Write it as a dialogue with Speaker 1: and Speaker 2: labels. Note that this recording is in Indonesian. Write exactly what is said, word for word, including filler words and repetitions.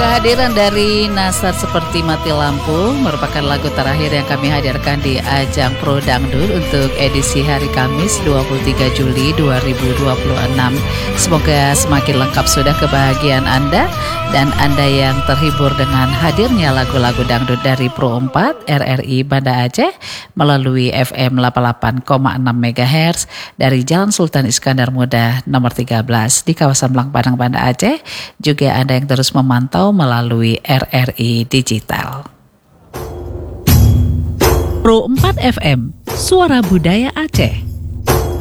Speaker 1: Kehadiran dari Nasar Seperti Mati Lampu merupakan lagu terakhir yang kami hadirkan di ajang Pro Dangdut untuk edisi hari Kamis dua puluh tiga Juli dua ribu dua puluh enam. Semoga semakin lengkap sudah kebahagiaan Anda dan Anda yang terhibur dengan hadirnya lagu-lagu dangdut dari Pro empat R R I Banda Aceh melalui F M delapan puluh delapan koma enam megahertz dari Jalan Sultan Iskandar Muda nomor tiga belas di kawasan Blang Padang Banda Aceh. Juga Anda yang terus memantau melalui R R I Digital. Pro empat F M, Suara Budaya Aceh.